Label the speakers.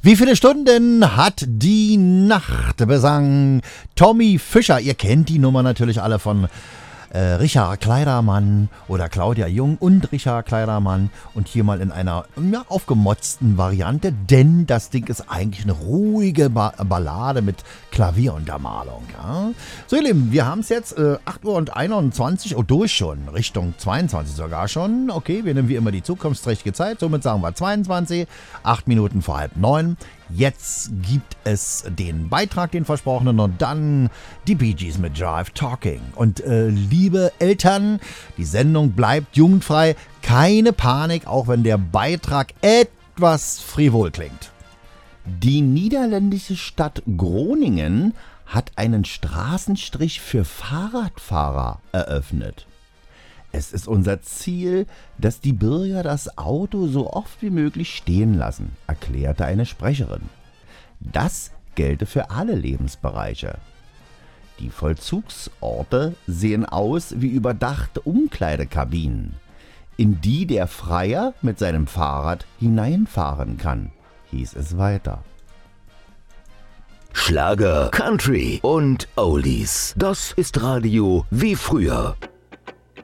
Speaker 1: Wie viele Stunden hat die Nacht besang Tommy Fischer? Ihr kennt die Nummer natürlich alle von Richard Kleidermann oder Claudia Jung und Richard Kleidermann. Und hier mal in einer aufgemotzten Variante, denn das Ding ist eigentlich eine ruhige Ballade mit Klavieruntermalung. Ja? So ihr Lieben, wir haben es jetzt 8:21 Uhr, durch schon, Richtung 22 sogar schon. Okay, wir nehmen wie immer die zukunftsträchtige Zeit, somit sagen wir 22, 8 Minuten vor 8:30. Jetzt gibt es den Beitrag, den versprochenen, und dann die Bee Gees mit Jive Talking. Und liebe Eltern, die Sendung bleibt jugendfrei. Keine Panik, auch wenn der Beitrag etwas frivol klingt. Die niederländische Stadt Groningen hat einen Straßenstrich für Fahrradfahrer eröffnet. Es ist unser Ziel, dass die Bürger das Auto so oft wie möglich stehen lassen, erklärte eine Sprecherin. Das gelte für alle Lebensbereiche. Die Vollzugsorte sehen aus wie überdachte Umkleidekabinen, in die der Freier mit seinem Fahrrad hineinfahren kann, hieß es weiter.
Speaker 2: Schlager, Country und Oldies. Das ist Radio wie früher.